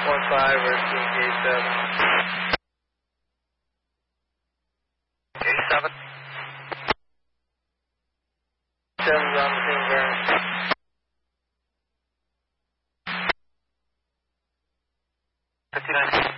1-5, we're seeing gate 7. Gate 7. 7's on the scene, Baron. 59.